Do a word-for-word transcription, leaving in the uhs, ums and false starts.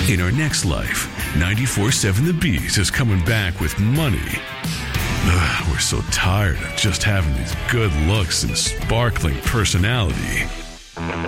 In our next life, ninety-four seven The Beat is coming back with money. Ugh, we're so tired of just having these good looks and sparkling personality.